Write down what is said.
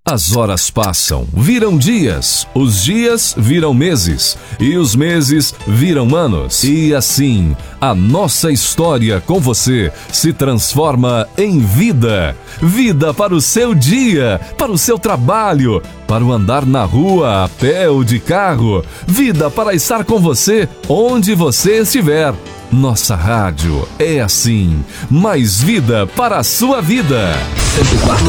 As horas passam, viram dias, os dias viram meses e os meses viram anos. E assim, a nossa história com você se transforma em vida. Vida para o seu dia, para o seu trabalho, para o andar na rua, a pé ou de carro. Vida para estar com você onde você estiver. Nossa rádio é assim, mais vida para a sua vida. 104